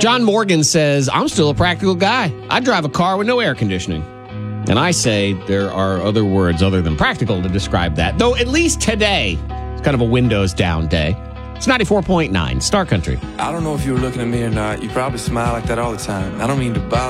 John Morgan says, I'm still a practical guy. I drive a car with no air conditioning. And I say there are other words other than practical to describe that. Though at least today, it's kind of a windows down day. It's 94.9 Star Country. I don't know if you were looking at me or not. You probably smile like that all the time. I don't mean to bother